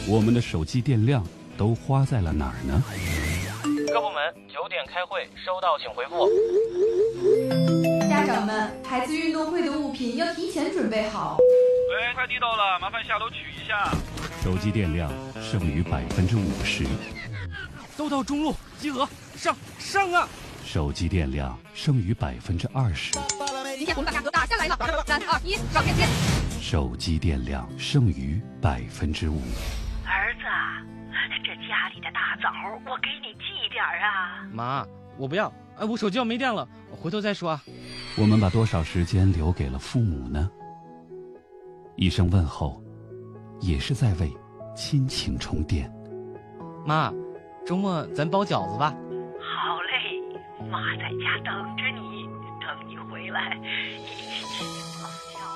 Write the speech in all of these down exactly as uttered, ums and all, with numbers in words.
我们的手机电量都花在了哪儿呢？ 各部门九点开会，收到请回复。 家长们，孩子运动会的物品要提前准备好。 喂，快递到了，麻烦下楼取一下。 手机电量剩余百分之五十。 都到中路集合，上上啊！ 手机电量剩余百分之二十。 今天我们把价格打下来了，三二一，上链接。 手机电量剩余百分之五。 儿子，这家里的大枣我给你寄点啊。 妈，我不要，哎，我手机要没电了，回头再说啊。 我们把多少时间留给了父母呢？一声问候，也是在为亲情充电。 妈，周末咱包饺子吧。 好嘞，妈在家等着你，等你回来一起吃包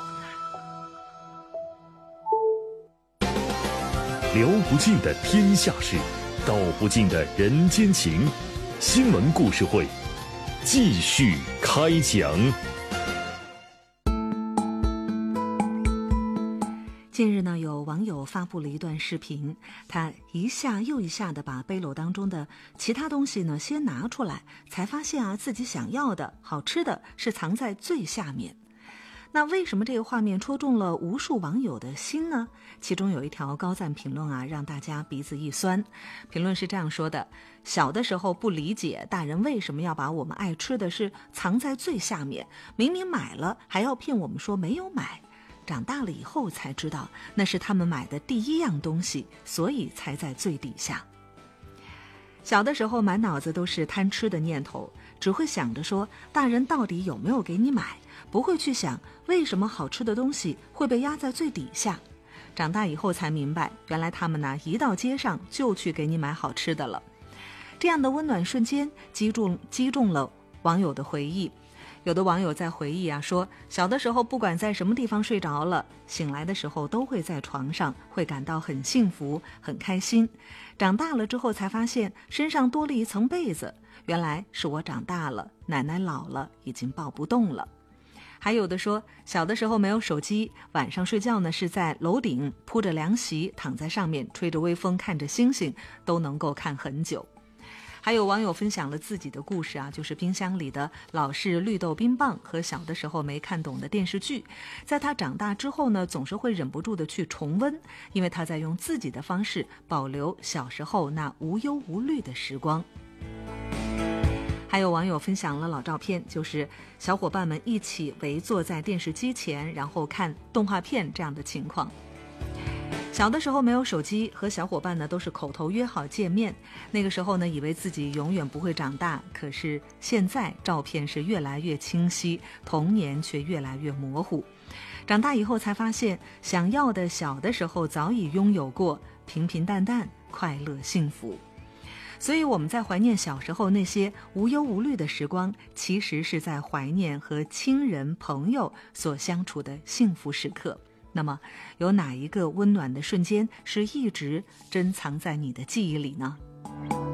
饺子。 聊不尽的天下事，道不尽的人间情。新闻故事会继续开讲。 近日呢，有网友发布了一段视频，他一下又一下的把背篓当中的其他东西呢先拿出来，才发现啊自己想要的好吃的是藏在最下面。那为什么这个画面戳中了无数网友的心呢？其中有一条高赞评论啊，让大家鼻子一酸。评论是这样说的：小的时候不理解大人为什么要把我们爱吃的是藏在最下面，明明买了还要骗我们说没有买。长大了以后才知道，那是他们买的第一样东西，所以才在最底下。小的时候满脑子都是贪吃的念头，只会想着说大人到底有没有给你买，不会去想为什么好吃的东西会被压在最底下。长大以后才明白，原来他们呢一到街上就去给你买好吃的了。这样的温暖瞬间击中击中了网友的回忆。有的网友在回忆啊，说小的时候不管在什么地方睡着了，醒来的时候都会在床上，会感到很幸福很开心。长大了之后才发现身上多了一层被子，原来是我长大了，奶奶老了，已经抱不动了。还有的说小的时候没有手机，晚上睡觉呢是在楼顶铺着凉席，躺在上面吹着微风，看着星星，都能够看很久。还有网友分享了自己的故事啊，就是冰箱里的老式绿豆冰棒和小的时候没看懂的电视剧，在他长大之后呢，总是会忍不住的去重温，因为他在用自己的方式保留小时候那无忧无虑的时光。还有网友分享了老照片，就是小伙伴们一起围坐在电视机前，然后看动画片这样的情况。小的时候没有手机，和小伙伴呢都是口头约好见面。那个时候呢，以为自己永远不会长大，可是现在照片是越来越清晰，童年却越来越模糊。长大以后才发现，想要的小的时候早已拥有过，平平淡淡，快乐幸福。所以我们在怀念小时候那些无忧无虑的时光，其实是在怀念和亲人朋友所相处的幸福时刻。那么有哪一个温暖的瞬间是一直珍藏在你的记忆里呢？